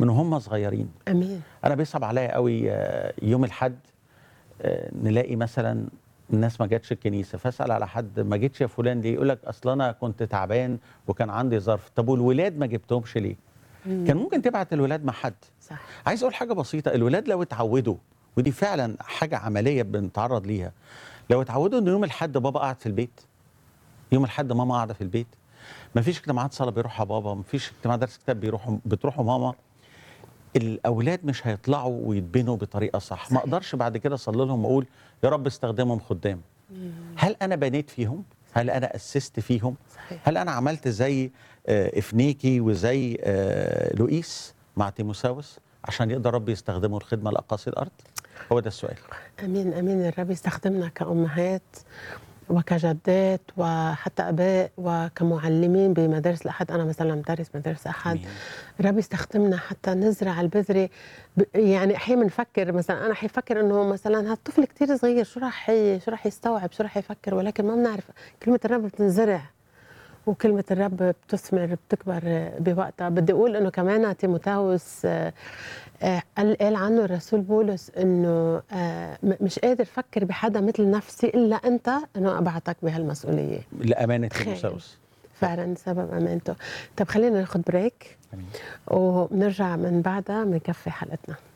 من هم صغيرين. امين. انا بيصعب عليا قوي يوم الاحد نلاقي مثلا الناس ما جاتش الكنيسه، فاسال على حد ما جيتش يا فلان ليه؟ يقول لك اصل انا كنت تعبان وكان عندي ظرف. طب والولاد ما جبتهمش ليه؟ كان ممكن تبعت الولاد مع حد. صح. عايز اقول حاجه بسيطه، الولاد لو اتعودوا، ودي فعلا حاجه عمليه بنتعرض ليها، لو اتعودوا ان يوم الاحد بابا قاعد في البيت، يوم الاحد ماما قاعده في البيت، مفيش اجتماعات صلاه بيروحها بابا، مفيش اجتماع درس كتاب بتروحوا ماما، الاولاد مش هيطلعوا ويتبنوا بطريقه صح. ما اقدرش بعد كده اصلي لهم واقول يا رب استخدمهم خدام. هل انا بنيت فيهم؟ هل انا اسست فيهم؟ صحيح. هل انا عملت زي افنيكي وزي لوئيس مع تيموساوس عشان يقدر ربي يستخدمه الخدمه لاقاصي الارض؟ هو ده السؤال. امين امين. الرب يستخدمنا كامهات وكجدات وحتى اباء وكمعلمين بمدارس الاحد. انا مثلا مدرس مدارس احد. الرب يستخدمنا حتى نزرع البذره. يعني احيانا بنفكر مثلا، انا حيفكر انه مثلا هالطفل كثير صغير شو راح يستوعب، شو راح يفكر، ولكن ما بنعرف كلمه الرب بتنزرع وكلمة الرب بتثمر بتكبر بوقتها. بدي أقول إنه كمان تيموثاوس قال عنه الرسول بولس إنه مش قادر فكر بحدا مثل نفسي إلا أنت، إنه أبعتك بهالمسؤولية لامانه تيموساوس فعلا سبب أمانته. طب خلينا ناخد بريك ونرجع من بعدها بنكفي حلقتنا.